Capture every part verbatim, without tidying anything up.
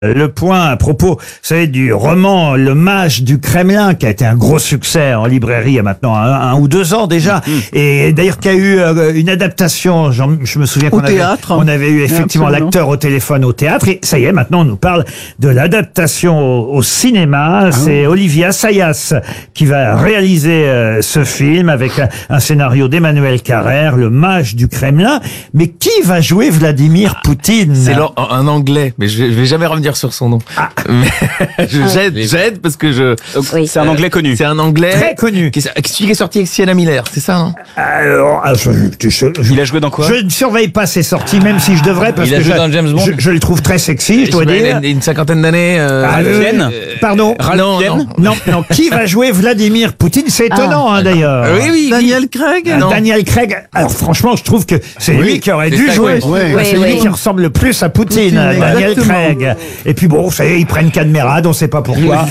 Le point à propos, vous savez, du roman Le Mage du Kremlin, qui a été un gros succès en librairie il y a maintenant un, un ou deux ans déjà, mmh. et d'ailleurs qui a eu euh, une adaptation. Je me souviens qu'on avait, on avait eu effectivement l'acteur au téléphone au théâtre, et ça y est, maintenant on nous parle de l'adaptation au, au cinéma. Ah C'est oui. Olivier Assayas qui va réaliser euh, ce film avec un, un scénario d'Emmanuel Carrère, Le Mage du Kremlin. Mais qui va jouer Vladimir Poutine? C'est un Anglais, mais je vais jamais revenir sur son nom. Ah. Mais je j'aide, j'aide parce que je. Oui. C'est un Anglais connu. C'est un Anglais très connu. Qui est, qui est sorti avec Sienna Miller, c'est ça, non? Alors, je, je, je, il a joué dans quoi? Je ne surveille pas ses sorties, même si je devrais, parce il a que joué je, dans James Bond. Je, je le trouve très sexy, je dois dire. Il a une cinquantaine d'années. Euh, ah, euh, euh, pardon. Non, non, non, non. Qui va jouer Vladimir Poutine? C'est étonnant, ah. hein, d'ailleurs. Oui, oui. Daniel Craig. Euh, Daniel Craig. Alors, franchement, je trouve que c'est oui, lui qui aurait dû jouer. Oui, oui, c'est oui. lui qui ressemble le plus à Poutine, Poutine Daniel exactement. Craig. Et puis bon, vous savez, ils prennent Cadmerade, on ne sait pas pourquoi.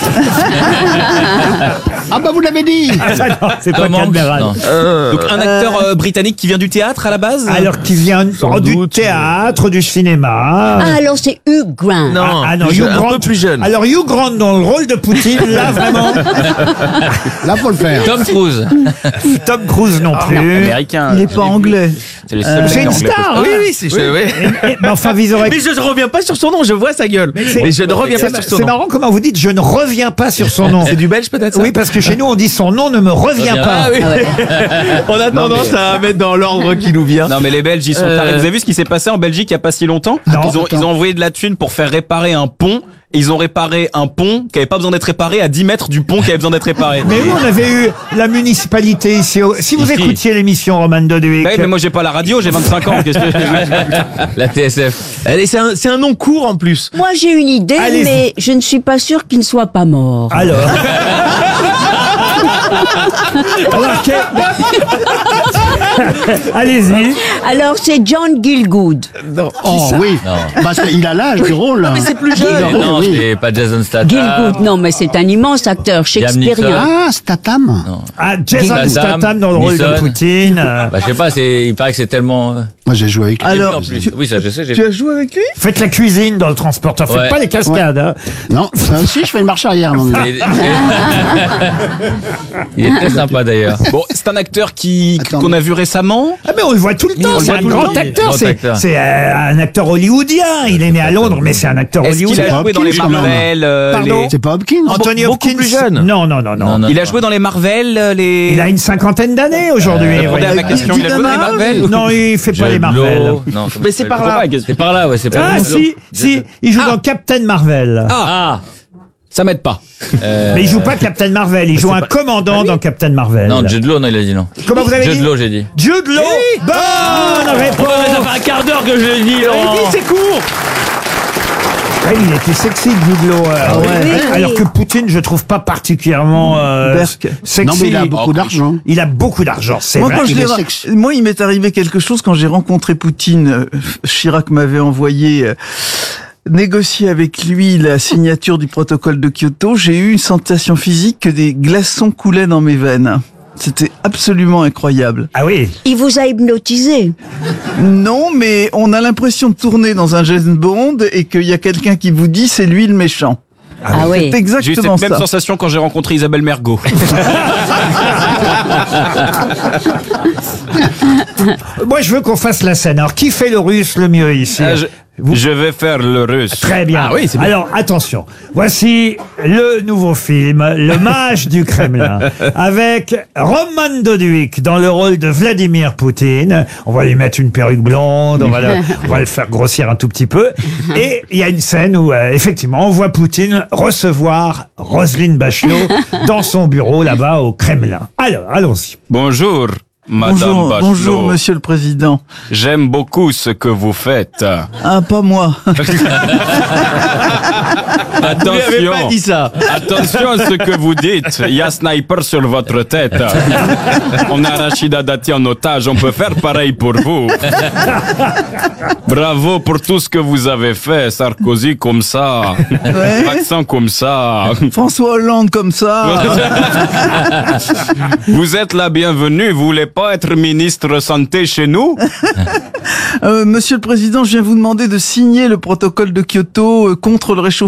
Ah bah vous l'avez dit. Ah, non, c'est pas Cadmerade. Euh, Donc un acteur euh, britannique qui vient du théâtre à la base. Alors qui vient oh, du théâtre, du cinéma. Ah alors c'est Hugh Grant. Non, ah, ah non, Hugh Hugh Grant, Grant un peu plus jeune. Alors Hugh Grant dans le rôle de Poutine, là vraiment. Là faut le faire. Tom Cruise. Tom Cruise non plus. Oh, américain. Il est pas anglais. C'est le euh, une star. Hein. Oui oui c'est. Oui. Oui. Mais, mais enfin vous aurez. Mais je ne reviens pas sur son nom, je vois sa gueule. Mais, mais je ne reviens pas sur son nom. C'est marrant comment vous dites je ne reviens pas sur son nom. C'est du belge peut-être ça? Oui parce que chez nous on dit son nom ne me revient pas. Ah, oui. ah, ouais. On a tendance mais... à mettre dans l'ordre qui nous vient. Non mais les Belges ils sont tarés. Euh... Vous avez vu ce qui s'est passé en Belgique il y a pas si longtemps? Non, ils ont ils ont envoyé de la thune pour faire réparer un pont. Ils ont réparé un pont qui avait pas besoin d'être réparé à dix mètres du pont qui avait besoin d'être réparé. Mais nous, on avait eu la municipalité ici. Si vous ici. écoutiez l'émission Roman Doduic. Oui, mais moi, j'ai pas la radio, j'ai vingt-cinq ans. Qu'est-ce que... La T S F. Allez, c'est un, c'est un nom court en plus. Moi, j'ai une idée, Allez-y. mais je ne suis pas sûr qu'il ne soit pas mort. Alors. Alors que... Allez-y. Alors, c'est John Gielgud. Non. Oh oui. Non. Bah, il a l'âge du rôle. Non, mais c'est plus jeune. Non, oui. C'est pas Jason Statham. Gielgud, non, mais c'est un immense acteur shakespearien. Ah, Statham. Non. Ah, Jason Statham, Statham dans le rôle Nisson. de Poutine. Bah, je sais pas, c'est, il paraît que c'est tellement... Moi, j'ai joué avec lui. Alors, en plus. Oui, ça, je sais. J'ai... Tu as joué avec lui? Faites la cuisine dans le transporteur, faites ouais. pas les cascades. Ouais. Hein. Non, ça aussi, je fais une marche arrière. Non, mais... Il est très sympa d'ailleurs. Bon, c'est un acteur qui Attends, qu'on a vu récemment. Ah mais on le voit tout le temps, c'est un grand acteur, c'est, c'est euh, un acteur hollywoodien, il est né à Londres, mais c'est un acteur Est-ce hollywoodien. qu'il a joué dans les Marvel euh, Pardon les... C'est pas Hopkins. Anthony Beaucoup Hopkins plus jeune. Non, non, non, non. non, non il a non. joué dans les Marvel, les... Il a une cinquantaine d'années aujourd'hui. Euh, répondez à ma question, il a joué dans les Marvel? Non, il fait pas les Marvel. Non, mais c'est par là. C'est par là, ouais, c'est par là. Ah si, si, il joue dans Captain Marvel. Ah, ça m'aide pas. Euh... Mais il joue pas Captain Marvel, il joue un commandant dans Captain Marvel. Non, Jude Law, non, il a dit non. Comment vous avez dit? Jude Law, j'ai dit. Jude Law. Bonne réponse. Ça fait un quart d'heure que je l'ai dit, Laurent. Il dit c'est court. Ouais, il était sexy, Jude Law. Euh, Ah ouais. Oui, oui. Alors que Poutine, je trouve pas particulièrement euh, sexy. Non, mais il a beaucoup d'argent. Il a beaucoup d'argent, c'est Moi, vrai. quand je Il l'ai est ra- sexy. Moi, il m'est arrivé quelque chose quand j'ai rencontré Poutine. euh, Chirac m'avait envoyé euh, négocier avec lui la signature du protocole de Kyoto. J'ai eu une sensation physique que des glaçons coulaient dans mes veines. C'était absolument incroyable. Ah oui. Il vous a hypnotisé. Non, mais on a l'impression de tourner dans un James Bond et qu'il y a quelqu'un qui vous dit c'est lui le méchant. Ah oui. C'est J'ai eu exactement cette même ça. sensation quand j'ai rencontré Isabelle Mergo. Moi, je veux qu'on fasse la scène. Alors, qui fait le russe le mieux ici? Ah, je... Vous... je vais faire le russe. Très bien. Ah oui, c'est bien. Alors, attention. Voici le nouveau film, Le Mage du Kremlin, avec Roman Doduic dans le rôle de Vladimir Poutine. On va lui mettre une perruque blonde, on va, le, on va le faire grossir un tout petit peu. Et il y a une scène où, euh, effectivement, on voit Poutine recevoir Roselyne Bachelot dans son bureau là-bas au Kremlin. Alors, allons-y. Bonjour, Madame Bonjour, Bachelot. bonjour, Monsieur le Président. J'aime beaucoup ce que vous faites. Ah, pas moi. Attention, pas dit ça. attention à ce que vous dites. Il y a sniper sur votre tête. On a Rachida Dati en otage. On peut faire pareil pour vous. Bravo pour tout ce que vous avez fait. Sarkozy comme ça. Ouais. Accent comme ça. François Hollande comme ça. Vous êtes la bienvenue. Vous voulez pas être ministre santé chez nous? Euh, Monsieur le Président, je viens vous demander de signer le protocole de Kyoto euh, contre le réchauffement